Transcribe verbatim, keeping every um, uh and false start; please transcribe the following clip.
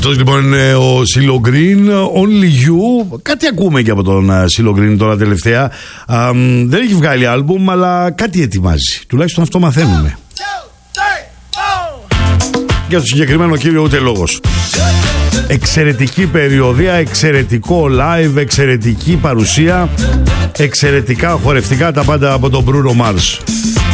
Αυτός λοιπόν είναι ο Σίλο Γκριν, Only You. Κάτι ακούμε και από τον Σίλο Γκριν τώρα τελευταία. Α, δεν έχει βγάλει άλμπουμ, αλλά κάτι ετοιμάζει. Τουλάχιστον αυτό μαθαίνουμε. Για το συγκεκριμένο κύριο ούτε λόγος. Εξαιρετική περιοδία, εξαιρετικό live, εξαιρετική παρουσία, εξαιρετικά χορευτικά τα πάντα από τον Bruno Mars.